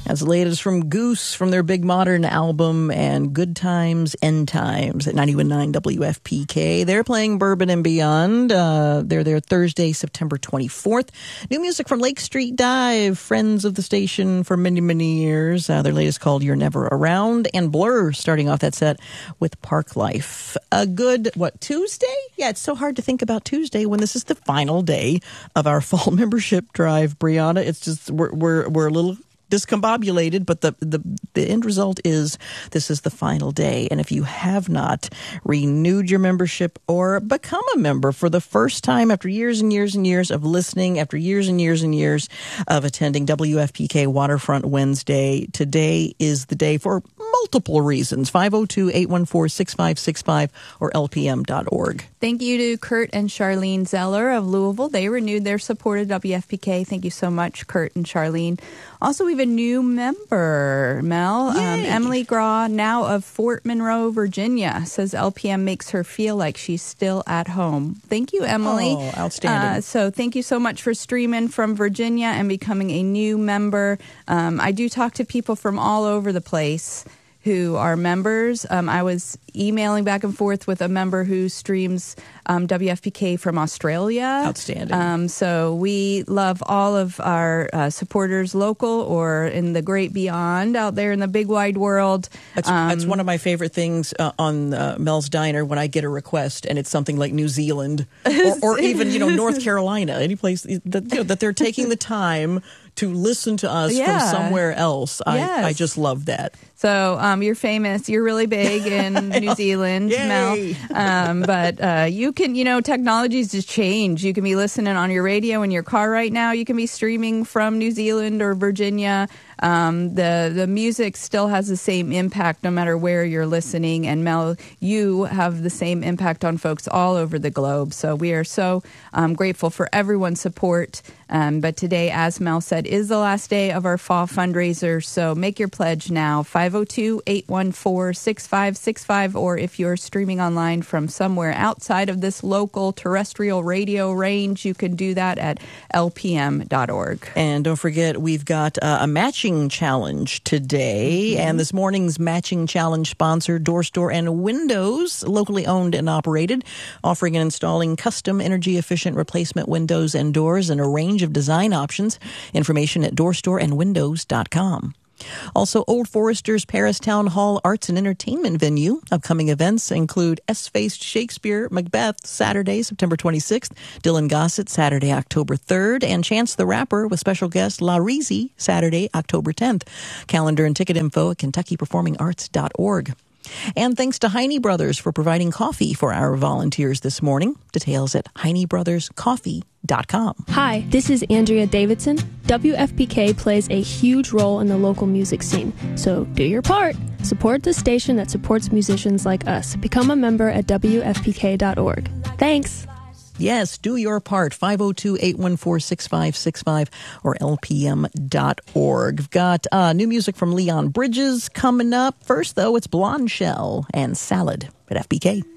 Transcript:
As the latest from Goose from their Big Modern album and Good Times, End Times at 91.9 WFPK. They're playing Bourbon and Beyond. They're there Thursday, September 24th. New music from Lake Street Dive, friends of the station for many, many years. Their latest called You're Never Around. And Blur starting off that set with Park Life. A good, Tuesday? Yeah, it's so hard to think about Tuesday when this is the final day of our fall membership drive, Brianna. It's just, we're a little discombobulated, but the end result is this is the final day. And if you have not renewed your membership or become a member for the first time after years and years and years of listening, after years and years and years of attending WFPK Waterfront Wednesday, today is the day for multiple reasons. 502-814-6565 or lpm.org. Thank you to Kurt and Charlene Zeller of Louisville. They renewed their support of WFPK. Thank you so much, Kurt and Charlene. Also, we have a new member, Mel. Emily Graw, now of Fort Monroe, Virginia, says LPM makes her feel like she's still at home. Thank you, Emily. Oh, outstanding. So thank you so much for streaming from Virginia and becoming a new member. I do talk to people from all over the place who are members. I was emailing back and forth with a member who streams WFPK from Australia. Outstanding. So we love all of our supporters, local or in the great beyond, out there in the big wide world. That's one of my favorite things on Mel's Diner when I get a request and it's something like New Zealand or even North Carolina, any place that they're taking the time to listen to us from somewhere else. Yes. I just love that. So you're famous. You're really big in New Zealand, Mel. But you can, technologies just change. You can be listening on your radio in your car right now. You can be streaming from New Zealand or Virginia. The music still has the same impact no matter where you're listening. And Mel, you have the same impact on folks all over the globe. So we are so grateful for everyone's support. But today, as Mel said, is the last day of our fall fundraiser. So make your pledge now, 502-814-6565. Or if you're streaming online from somewhere outside of this local terrestrial radio range, you can do that at lpm.org. And don't forget, we've got a matching challenge today. And this morning's matching challenge sponsor, Door Store and Windows, locally owned and operated, offering and installing custom energy-efficient replacement windows and doors and a range of design options. Information at doorstoreandwindows.com. Also, Old Forester's Paris Town Hall Arts and Entertainment Venue. Upcoming events include S-Faced Shakespeare, Macbeth, Saturday, September 26th, Dylan Gossett, Saturday, October 3rd, and Chance the Rapper with special guest La Reezy, Saturday, October 10th. Calendar and ticket info at KentuckyPerformingArts.org. And thanks to Heine Brothers for providing coffee for our volunteers this morning. Details at HeineBrothersCoffee.com. Hi, this is Andrea Davidson. WFPK plays a huge role in the local music scene, so do your part. Support the station that supports musicians like us. Become a member at WFPK.org. Thanks. Yes, do your part. 502-814-6565 or lpm.org. We've got new music from Leon Bridges coming up. First, though, it's Blonde Shell and Salad at FPK.